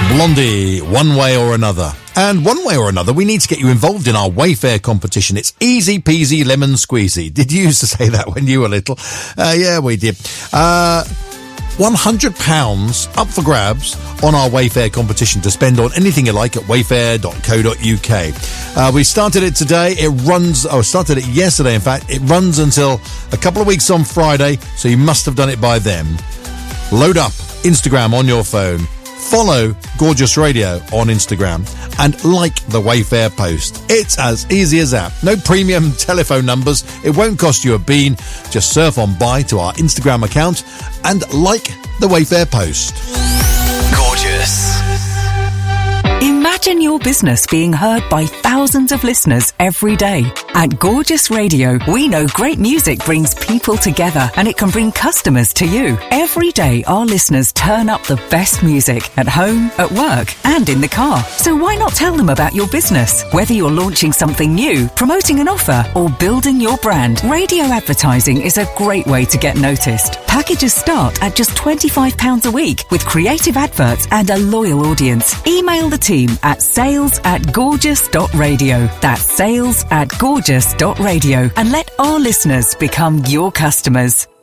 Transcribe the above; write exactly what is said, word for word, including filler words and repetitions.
Blondie, One Way or Another. And one way or another, we need to get you involved in our Wayfair competition. It's easy peasy lemon squeezy. Did you used to say that when you were little? Uh, yeah, we did. Uh, one hundred pounds up for grabs on our Wayfair competition to spend on anything you like at wayfair dot co dot uk. Uh, we started it today. It runs, oh, started it yesterday, in fact. It runs until a couple of weeks on Friday, so you must have done it by then. Load up Instagram on your phone. Follow Gorgeous Radio on Instagram and like the Wayfair post. It's as easy as that. No premium telephone numbers. It won't cost you a bean. Just surf on by to our Instagram account and like the Wayfair post. Gorgeous. Imagine your business being heard by thousands of listeners every day. At Gorgeous Radio, we know great music brings people together and it can bring customers to you. Every day, our listeners turn up the best music at home, at work, and in the car. So why not tell them about your business? Whether you're launching something new, promoting an offer, or building your brand, radio advertising is a great way to get noticed. Packages start at just twenty-five pounds a week with creative adverts and a loyal audience. Email the team at sales at gorgeous dot radio. That's sales at gorgeous dot radio and let our listeners become your customers.